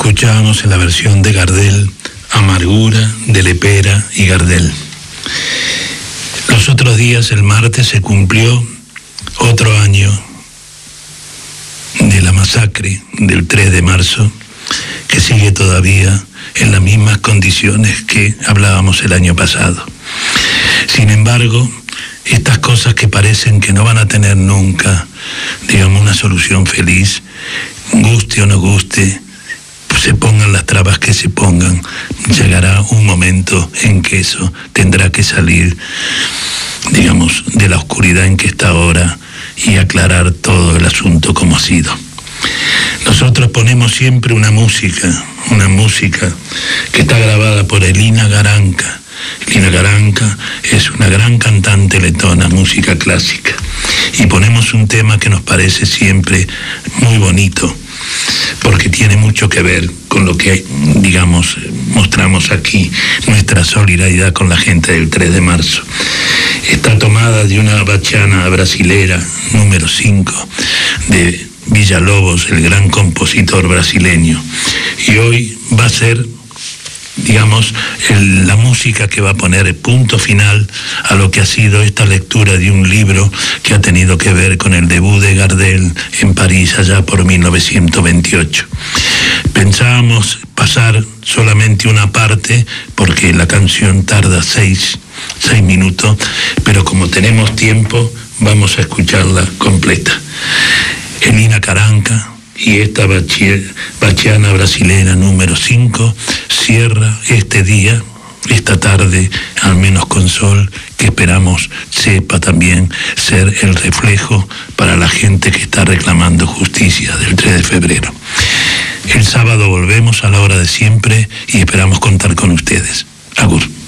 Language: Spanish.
Escuchábamos en la versión de Gardel, Amargura, de Lepera y Gardel. Los otros días, el martes, se cumplió otro año de la masacre del 3 de marzo, que sigue todavía en las mismas condiciones que hablábamos el año pasado. Sin embargo, estas cosas que parecen que no van a tener nunca, digamos, una solución feliz, guste o no guste, se pongan las trabas que se pongan, llegará un momento en que eso tendrá que salir, digamos, de la oscuridad en que está ahora y aclarar todo el asunto como ha sido. Nosotros ponemos siempre una música que está grabada por Elina Garanca. Elina Garanca es una gran cantante letona, música clásica. Y ponemos un tema que nos parece siempre muy bonito, porque tiene mucho que ver con lo que, digamos, mostramos aquí, nuestra solidaridad con la gente del 3 de marzo. Está tomada de una bachiana brasilera, número 5, de Villalobos, el gran compositor brasileño. Y hoy va a ser, digamos, la música que va a poner el punto final a lo que ha sido esta lectura de un libro que ha tenido que ver con el debut de Gardel en París allá por 1928. Pensábamos pasar solamente una parte porque la canción tarda 6 minutos, pero como tenemos tiempo vamos a escucharla completa. Elina Garanca y esta bachiana brasilera número 5 cierra este día, esta tarde, al menos con sol, que esperamos sepa también ser el reflejo para la gente que está reclamando justicia del 3 de febrero. El sábado volvemos a la hora de siempre y esperamos contar con ustedes. Agur.